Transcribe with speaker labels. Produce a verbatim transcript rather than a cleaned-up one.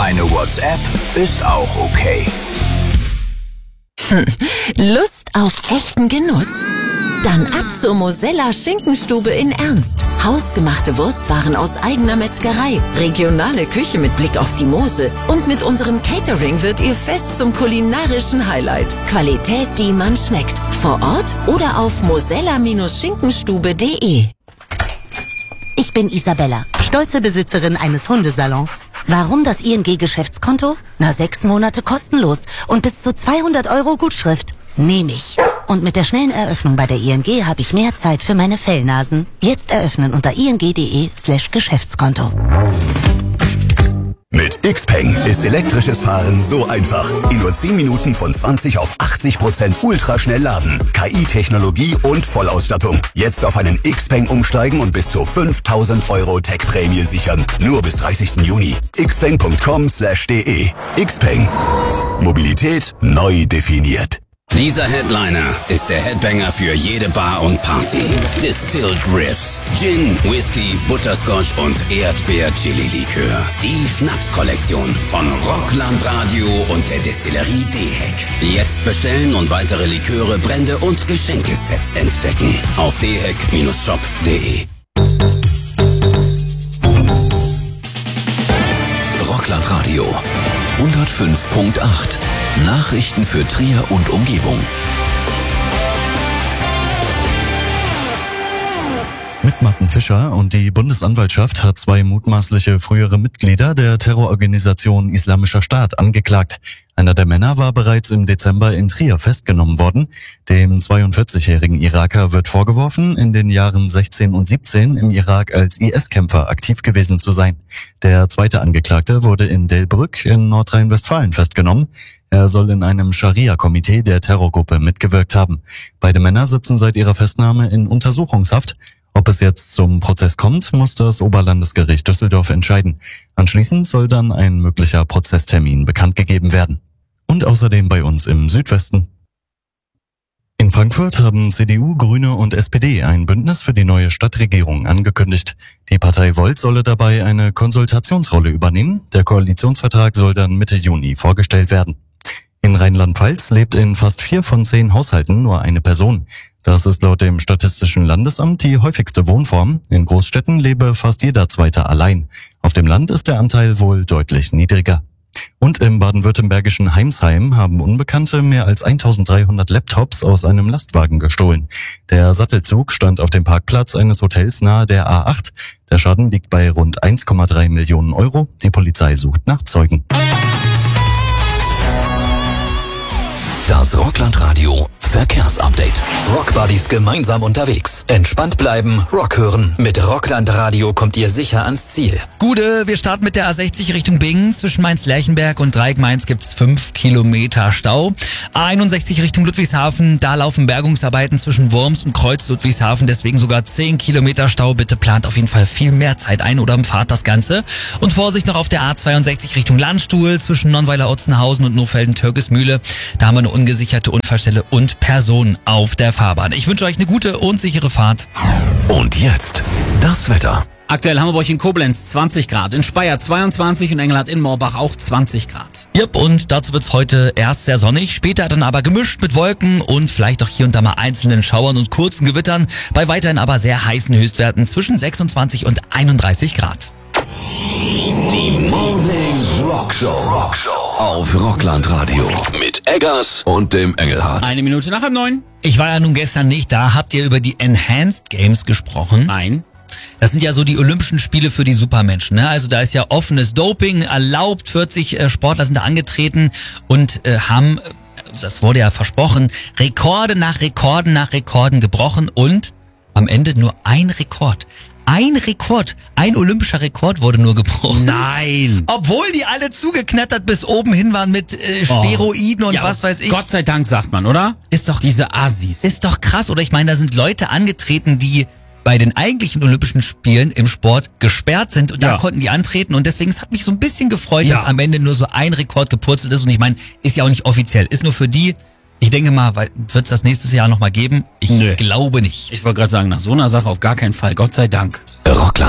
Speaker 1: Eine WhatsApp ist auch okay.
Speaker 2: Hm. Lust auf echten Genuss? Dann ab zur Mosella Schinkenstube in Ernst. Hausgemachte Wurstwaren aus eigener Metzgerei, regionale Küche mit Blick auf die Mosel und mit unserem Catering wird ihr Fest zum kulinarischen Highlight. Qualität, die man schmeckt. Vor Ort oder auf mosella Schinkenstube punkt de.
Speaker 3: Ich bin Isabella, stolze Besitzerin eines Hundesalons. Warum das I N G-Geschäftskonto? Na, sechs Monate kostenlos und bis zu zweihundert Euro Gutschrift. Nehme ich. Und mit der schnellen Eröffnung bei der I N G habe ich mehr Zeit für meine Fellnasen. Jetzt eröffnen unter ing.de slash Geschäftskonto.
Speaker 4: Mit Xpeng ist elektrisches Fahren so einfach. In nur zehn Minuten von zwanzig auf achtzig Prozent ultraschnell laden. K I-Technologie und Vollausstattung. Jetzt auf einen Xpeng umsteigen und bis zu fünftausend Euro Tech-Prämie sichern. Nur bis dreißigsten Juni. xpeng punkt com slash de. Xpeng. Mobilität neu definiert.
Speaker 5: Dieser Headliner ist der Headbanger für jede Bar und Party. Distilled Riffs, Gin, Whisky, Butterscotch und Erdbeer-Chili-Likör. Die Schnapskollektion von Rockland Radio und der Destillerie Dehek. Jetzt bestellen und weitere Liköre, Brände und Geschenkesets entdecken. Auf dehek Shop punkt de.
Speaker 6: Rockland Radio hundertfünf Komma acht. Nachrichten für Trier und Umgebung.
Speaker 7: Mit Martin Fischer und die Bundesanwaltschaft hat zwei mutmaßliche frühere Mitglieder der Terrororganisation Islamischer Staat angeklagt. Einer der Männer war bereits im Dezember in Trier festgenommen worden. Dem zweiundvierzigjährigen Iraker wird vorgeworfen, in den Jahren sechzehn und siebzehn im Irak als I S-Kämpfer aktiv gewesen zu sein. Der zweite Angeklagte wurde in Delbrück in Nordrhein-Westfalen festgenommen. Er soll in einem Scharia-Komitee der Terrorgruppe mitgewirkt haben. Beide Männer sitzen seit ihrer Festnahme in Untersuchungshaft. Ob es jetzt zum Prozess kommt, muss das Oberlandesgericht Düsseldorf entscheiden. Anschließend soll dann ein möglicher Prozesstermin bekannt gegeben werden. Und außerdem bei uns im Südwesten. In Frankfurt haben C D U, Grüne und S P D ein Bündnis für die neue Stadtregierung angekündigt. Die Partei Volt solle dabei eine Konsultationsrolle übernehmen. Der Koalitionsvertrag soll dann Mitte Juni vorgestellt werden. In Rheinland-Pfalz lebt in fast vier von zehn Haushalten nur eine Person. Das ist laut dem Statistischen Landesamt die häufigste Wohnform. In Großstädten lebe fast jeder Zweite allein. Auf dem Land ist der Anteil wohl deutlich niedriger. Und im baden-württembergischen Heimsheim haben Unbekannte mehr als eintausenddreihundert Laptops aus einem Lastwagen gestohlen. Der Sattelzug stand auf dem Parkplatz eines Hotels nahe der A acht. Der Schaden liegt bei rund eins Komma drei Millionen Euro. Die Polizei sucht nach Zeugen.
Speaker 6: Das Rockland Radio Verkehrsupdate.
Speaker 8: Rockbuddies gemeinsam unterwegs. Entspannt bleiben, Rock hören. Mit Rockland Radio kommt ihr sicher ans Ziel.
Speaker 9: Gude, wir starten mit der A sechzig Richtung Bingen. Zwischen Mainz-Lerchenberg und Dreieck-Mainz gibt's fünf Kilometer Stau. A einundsechzig Richtung Ludwigshafen. Da laufen Bergungsarbeiten zwischen Worms und Kreuz Ludwigshafen. Deswegen sogar zehn Kilometer Stau. Bitte plant auf jeden Fall viel mehr Zeit ein oder fahrt das Ganze. Und Vorsicht noch auf der A zweiundsechzig Richtung Landstuhl. Zwischen Nonnweiler-Otzenhausen und Nofelden-Türkismühle. Da haben wir eine ungesicherte Unfallstelle und Personen auf der Fahrbahn. Ich wünsche euch eine gute und sichere Fahrt.
Speaker 6: Und jetzt das Wetter.
Speaker 10: Aktuell haben wir bei euch in Koblenz zwanzig Grad, in Speyer zweiundzwanzig und Engelhardt in Morbach auch zwanzig Grad.
Speaker 9: Yep, und dazu wird's heute erst sehr sonnig, später dann aber gemischt mit Wolken und vielleicht auch hier und da mal einzelnen Schauern und kurzen Gewittern, bei weiterhin aber sehr heißen Höchstwerten zwischen sechsundzwanzig und einunddreißig Grad.
Speaker 6: Die Morning Rockshow. Rockshow auf Rockland Radio mit Eggers und dem Engelhardt.
Speaker 10: Eine Minute nach halb neun.
Speaker 9: Ich war ja nun gestern nicht da. Habt ihr über die Enhanced Games gesprochen?
Speaker 10: Nein.
Speaker 9: Das sind ja so die Olympischen Spiele für die Supermenschen, ne? Also da ist ja offenes Doping erlaubt. vierzig äh, Sportler sind da angetreten und äh, haben, das wurde ja versprochen, Rekorde nach Rekorden nach Rekorden gebrochen und am Ende nur ein Rekord. Ein Rekord, ein olympischer Rekord wurde nur gebrochen.
Speaker 10: Nein.
Speaker 9: Obwohl die alle zugeknattert bis oben hin waren mit äh, Steroiden oh. und
Speaker 10: ja,
Speaker 9: was weiß ich.
Speaker 10: Gott sei Dank, sagt man, oder?
Speaker 9: Ist doch
Speaker 10: diese Assis.
Speaker 9: Ist doch krass, oder? Ich meine, da sind Leute angetreten, die bei den eigentlichen Olympischen Spielen im Sport gesperrt sind und ja. da konnten die antreten und deswegen es hat mich so ein bisschen gefreut, ja. dass am Ende nur so ein Rekord gepurzelt ist und ich meine, ist ja auch nicht offiziell, ist nur für die. Ich denke mal, wird es das nächstes Jahr nochmal geben? Ich Nö. glaube nicht.
Speaker 10: Ich wollte gerade sagen, nach so einer Sache auf gar keinen Fall. Gott sei Dank.
Speaker 6: Rockland.